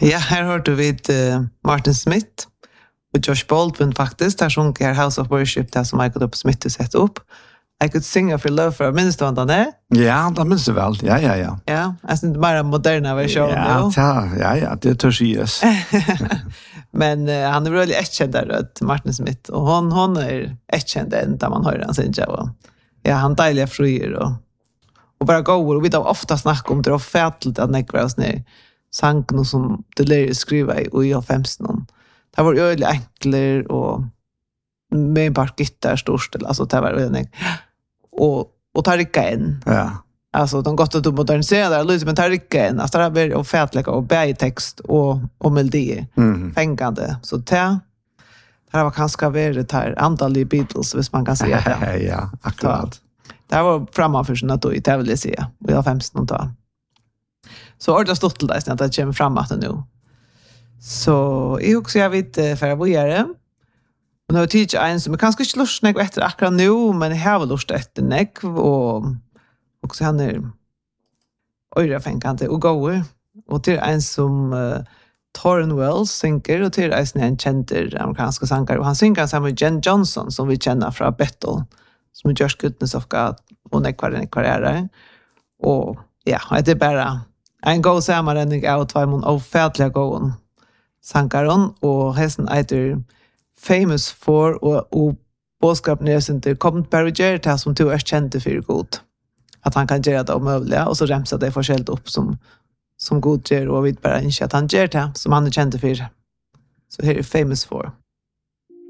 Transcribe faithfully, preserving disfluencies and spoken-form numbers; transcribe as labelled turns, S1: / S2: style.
S1: Ja, här har du vid uh, Martin Smith och Josh Baldwin faktiskt. Där sjunger House of Worship, där som Michael Smith har sett upp. I could sing of your love for, minns du vad den är?
S2: Ja, det minns du väl. Ja, ja, ja.
S1: Ja, alltså inte bara moderna version.
S2: Ja, ja, ja, ja, det törs yes.
S1: Men uh, han är väldigt erkänd där, Martin Smith. Och hon, hon är erkänd än där man hör han sin tjej. Ja, han dejliga fröjer och, och bara går. Och vi tar ofta snack om det och fätligt att nekva oss ner. Sanken som det lär skriva i och i femton. Det var öliga enkler och med en par gitarr storstel. Alltså det var öliga. Och, och tar ricka en.
S2: Ja.
S1: Alltså de gått att modernisera det, men tar ricka en. Alltså det var och fätliga och bergtext och, och melodier.
S2: Mm.
S1: Fängande. Så det, det var kanske väldigt här antal i Beatles, hvis man kan säga det.
S2: Ja, akkurat.
S1: Det var framför sig att då i det vill jag säga. Och jag femton tal. Så ordet har stått till dig att det kommer framåt nu. Så jag också jag vet för att börja. Och nu har jag tidigt en som är ganska slåsnäck efter akkurat nu, men jag har väl lust efter näck. Och också han är öjrafänkande och går. Och till en som uh, Torrin Wells synker, och till en en känter amerikanska sankare. Och han synger sammen med Jen Johnson, som vi känner från Bethel, som är Just Goodness of God och nekvar en karriär. Och ja, det är bara en god sammanränning av två mon ofärdliga gången sankaron, och hästen heter Famous for, och, och bådskapen är inte kommit bara göra det som du är känd för god. Att han kan göra det omövliga, och så remsar det forskjellt upp som, som god gör, och vi bara inte att han gör det som han är känd för. Så här är Famous for.